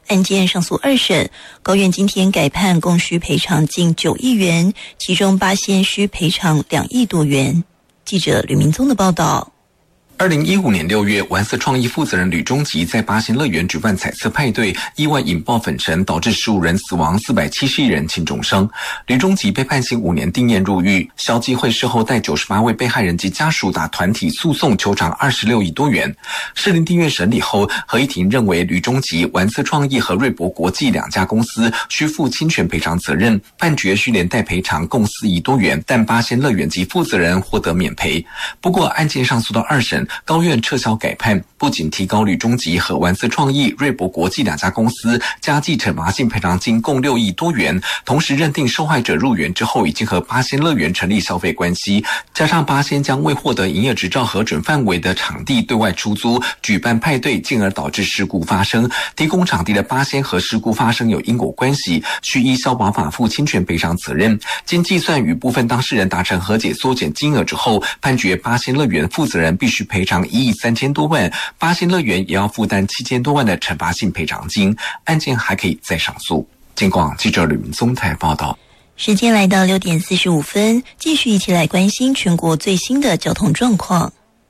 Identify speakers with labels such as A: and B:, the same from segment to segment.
A: 案件上诉2审，高院今天改判共需赔偿近9亿元，其中八仙需赔偿2亿多元。记者吕明宗的报道。
B: 2015年6月，玩色创意负责人吕中吉在八仙乐园举办彩色派对，意外引爆粉尘，导致15人死亡，471人轻重伤。吕中吉被判刑5年定谳入狱。消基会事后带98位被害人及家属打团体诉讼，求偿26亿多元。士林地院审理后，合议庭认为吕中吉、玩色创意和瑞博国际2家公司需负侵权赔偿责任，判决需连带赔偿共4亿多元，但八仙乐园及负责人获得免赔。不过案件上诉到2审，高院撤销改判，不仅提高吕中吉和玩色创意、瑞博国际2家公司加计惩罚性赔偿金共6亿多元，同时认定受害者入园之后已经和八仙乐园成立消费关系，加上八仙将未获得营业执照核准范围的场地对外出租举办派对，进而导致事故发生。提供场地的八仙和事故发生有因果关系，需依消保法负侵权赔偿责任。经计算与部分当事人达成和解缩减金额之后，判决八仙乐园负责人必须赔偿1亿3千多万，八仙乐园也要负担7千多万的惩罚性赔偿金，案件还可以再上诉。警广记者吕明宗台报道。
A: 时间来到6点45分，继续一起来关心全国最新的交通状况。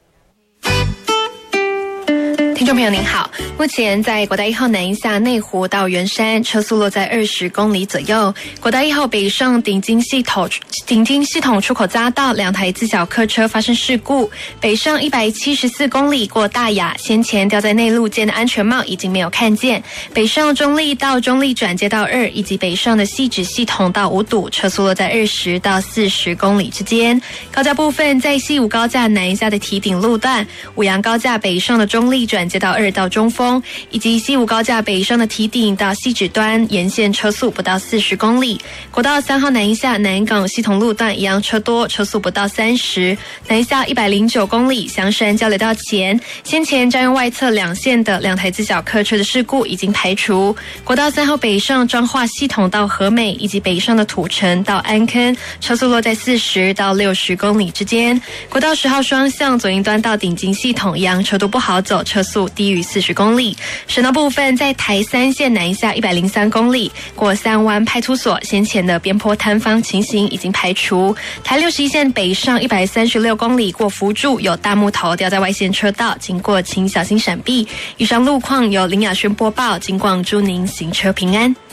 C: 听众朋友您好，目前在国道1号南一下内湖到圆山车速落在20公里左右。国道1号北上顶金系统出口匝道2台自小客车发生事故，北上174公里过大雅，先前掉在内路间的安全帽已经没有看见。北上中立到中立转接道2以及北上的汐止系统到五堵，车速落在20到40公里之间。高架部分在西武高架南一下的堤顶路段，五杨高架北上的中立转接道2到中丰，以及西武高架北上的堤顶到汐止端沿线车速不到40公里。国道3号南一下南港系统路段一样车多，车速不到30。南一下109公里香山交流道前，先前占用外侧2线的2台自小客车的事故已经排除。国道3号北上彰化系统到和美以及北上的土城到安坑，车速落在40到60公里之间。国道10号双向左营端到顶金系统一样车多不好走，车速低于40公里。省道部分在台3线南一下103公里，过三湾派出所先前的边坡摊方情形已经排除。台61线北上136公里，过福柱有大木头掉在外线车道，经过请小心闪避。以上路况由林雅轩播报，警广祝您行车平安。